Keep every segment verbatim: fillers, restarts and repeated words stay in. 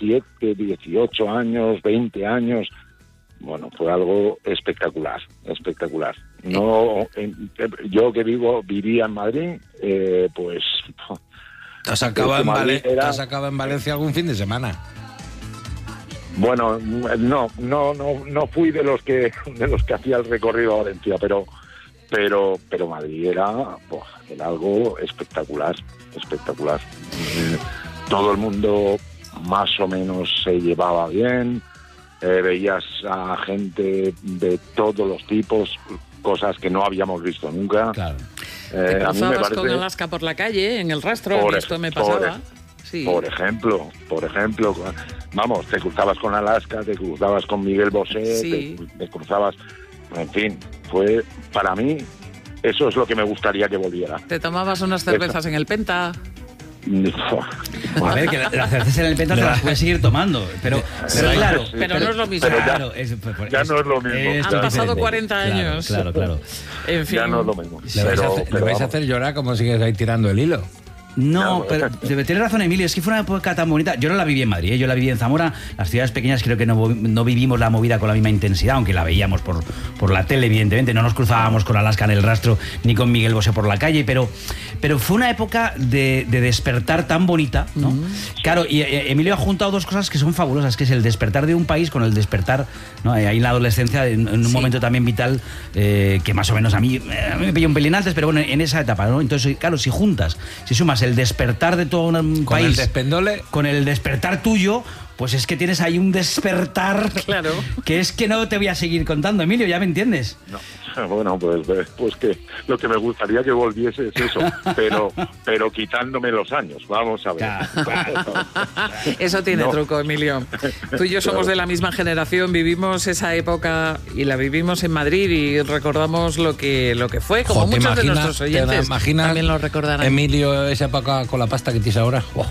diecisiete, dieciocho años, veinte años. Bueno, fue algo espectacular, espectacular. No, en, yo que vivo, vivía en Madrid, eh, pues... ¿Te has acabado en, Vale- era... ¿Te has acabado en Valencia algún fin de semana? Bueno, no, no, no, no fui de los que de los que hacía el recorrido a Valencia, pero, pero, pero Madrid era, pues, era algo espectacular, espectacular. Eh, todo el mundo más o menos se llevaba bien. Eh, veías a gente de todos los tipos, cosas que no habíamos visto nunca. Claro. Eh, Te cruzabas parece... con Alaska por la calle, en el rastro, por, esto me pasaba. Por, sí. por ejemplo, por ejemplo, vamos, te cruzabas con Alaska, te cruzabas con Miguel Bosé, sí. te, te cruzabas, en fin, fue, para mí, eso es lo que me gustaría que volviera. ¿Te tomabas unas cervezas eso. en el Penta? A ver, que las la cervezas en el Penta te las puedes seguir tomando, pero, pero sí, claro, sí, pero no es lo mismo. Ya, claro, es, por, ya es, no es lo mismo. Es, Han pasado cuarenta años. Claro, claro, claro. En fin. Ya no es lo mismo. Le vais, pero, a, hacer, pero, le vais a hacer llorar como sigues ahí tirando el hilo. No, pero tienes razón, Emilio, es que fue una época tan bonita. Yo no la viví en Madrid, ¿eh? Yo la viví en Zamora. Las ciudades pequeñas creo que no, no vivimos la movida con la misma intensidad, aunque la veíamos por, por la tele, evidentemente. No nos cruzábamos con Alaska en el rastro ni con Miguel Bosé por la calle, pero, pero fue una época de, de despertar tan bonita, ¿no? Uh-huh. Claro, y eh, Emilio ha juntado dos cosas que son fabulosas, que es el despertar de un país con el despertar, ¿no? Ahí en la adolescencia, en, en un sí. momento también vital, eh, que más o menos a mí, a mí me pilló un pelín antes, pero bueno, en esa etapa, ¿no? Entonces, claro, si juntas, si sumas el despertar de todo un con país el despendole, con el despertar tuyo, pues es que tienes ahí un despertar, claro, que es que no te voy a seguir contando, Emilio, ¿ya me entiendes? No. Bueno, pues, pues que lo que me gustaría que volviese es eso, pero pero quitándome los años, vamos a ver. Claro. Eso tiene no. truco, Emilio. Tú y yo somos claro. de la misma generación, vivimos esa época y la vivimos en Madrid y recordamos lo que lo que fue, como jo, muchos de nuestros oyentes también lo recordarán. Emilio, esa época con la pasta que tienes ahora. Wow.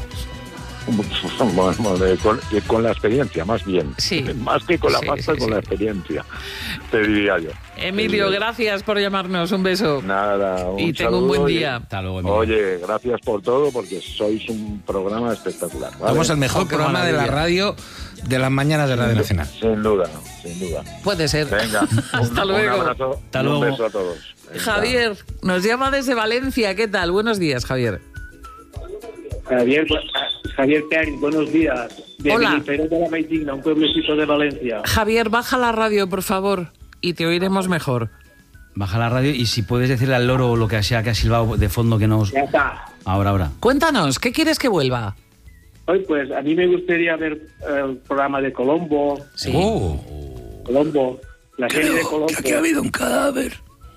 Bueno, con, con la experiencia, más bien. Sí. Más que con la sí, pasta, sí, con sí. la experiencia, te diría yo. Emilio, diría gracias por llamarnos. Un beso. Nada, un Y tengo un buen día. Y, Hasta luego, oye, gracias por todo, porque sois un programa espectacular. ¿vale? Somos el mejor oh, programa de la radio de las mañanas de Radio Nacional. Sin duda, sin duda. Puede ser. Venga, hasta un, luego. Un abrazo hasta y luego. Un beso a todos. Venga. Javier, nos llama desde Valencia. ¿Qué tal? Buenos días, Javier. Javier, Javier Pérez, buenos días. De Hola. Pero de la Maitigna, un pueblecito de Valencia. Javier, baja la radio, por favor, y te oiremos mejor. Baja la radio y si puedes decirle al loro lo que sea que ha silbado de fondo que nos... Ya está. Ahora, ahora. Cuéntanos, ¿qué quieres que vuelva? Hoy, pues, a mí me gustaría ver eh, el programa de Colombo. Sí. Oh. Colombo, la Creo serie de Colombo. que aquí ha habido un cadáver.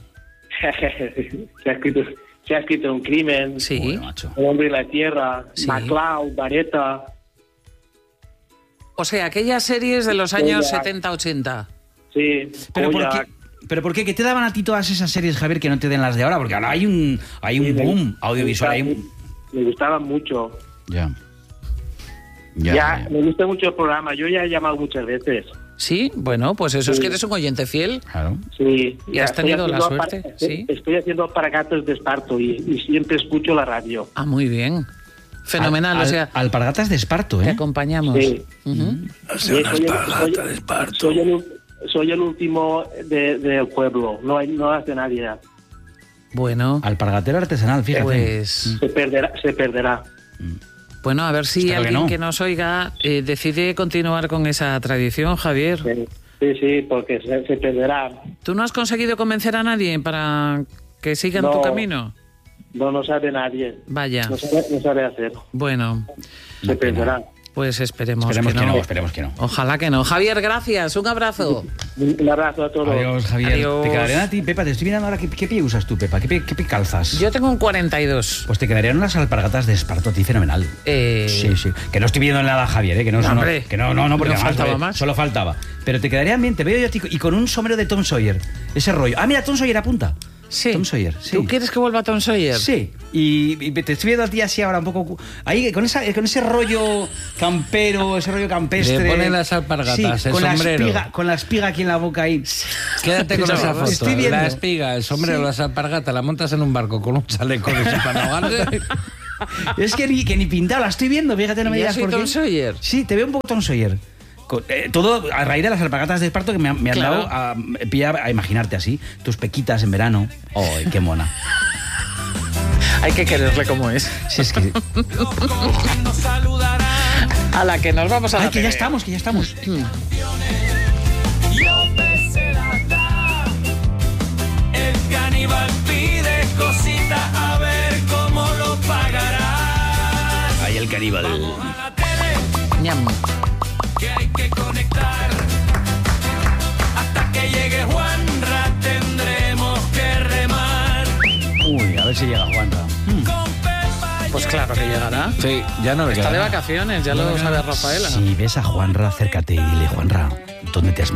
se ha escrito... Se ha escrito un crimen, sí. Bueno, El hombre y la tierra, sí. MacLeod, Vareta. O sea, aquellas series de los años setenta ochenta. Sí. Pero ¿por qué, pero ¿por qué? ¿Qué te daban a ti todas esas series, Javier, que no te den las de ahora? Porque ahora hay un, hay un sí, boom me, audiovisual. Me, hay un... me gustaban mucho. Ya. Ya, ya, ya. Me gusta mucho el programa. Yo ya he llamado muchas veces. Sí, bueno, pues eso sí. Es que eres un oyente fiel. Claro. Sí. Y has tenido la suerte. Para, sí. Estoy haciendo Alpargatas de Esparto y, y siempre escucho la radio. Ah, muy bien. Fenomenal, al, o sea... Al, Alpargatas de Esparto, ¿eh? Te acompañamos. Sí. Uh-huh. Sí, una alpargata de Esparto. Soy el, soy el último del de pueblo. No, hay, no hace nadie. Bueno. Alpargatero artesanal, fíjate. Pues... Se perderá. Se perderá. Mm. Bueno, a ver si Espero alguien que, no. que nos oiga eh, decide continuar con esa tradición, Javier. Sí, sí, sí porque se, se perderá. ¿Tú no has conseguido convencer a nadie para que sigan no, tu camino? No, no sabe nadie. Vaya. No sabe, no sabe hacer. Bueno. Se perderá. Pues esperemos, esperemos que, que no. no. Esperemos que no. Ojalá que no. Javier, gracias. Un abrazo. Un abrazo a todos. Adiós, Javier. Adiós. Te quedarían a ti, Pepa, te estoy mirando ahora. ¿Qué, qué pie usas tú, Pepa? ¿Qué pie, qué pie calzas? Yo tengo un cuarenta y dos. Pues te quedarían unas alpargatas de Esparto a ti, fenomenal. Eh... Sí, sí. Que no estoy pidiendo nada a Javier, ¿eh? Que no, no, no, hombre, que no, no, no, porque no además, faltaba eh, más. Solo faltaba. Pero te quedarían bien, te veo yo a ti y con un sombrero de Tom Sawyer. Ese rollo. Ah, mira, Tom Sawyer apunta. Sí. Tom Sawyer, sí. ¿Tú quieres que vuelva Tom Sawyer? Sí. Y, y te estoy viendo a ti así ahora un poco... Ahí, con, esa, con ese rollo campero, ese rollo campestre... Le ponen las alpargatas, sí, el con sombrero. La espiga, con la espiga aquí en la boca ahí. Quédate con esa foto. Estoy viendo. La espiga, el sombrero, sí. Las alpargatas, la montas en un barco con un chaleco de para ahogarse Es que ni, que ni pintado, la estoy viendo, fíjate, no me digas por qué. Tom Sawyer. Sí, te veo un poco Tom Sawyer. Eh, todo a raíz de las alpargatas de esparto que me, me han claro. dado a, a, a imaginarte así, tus pequitas en verano. ¡Ay, qué mona! Hay que quererle como es. Sí, es que... A la que nos vamos a Ay, la que ya tele. estamos, que ya estamos. El caníbal pide cosita, a ver cómo lo pagarás. Ahí el caníbal. Ñam. Que hay que conectar. Hasta que llegue Juanra tendremos que remar. Uy, a ver si llega Juanra. Hmm. Con Pepa. Pues claro que llegará. Sí, ya no le Está queda de nada. vacaciones, ya lo sabe Rafaela. Si ves a Juanra, acércate y dile, Juanra, ¿dónde te has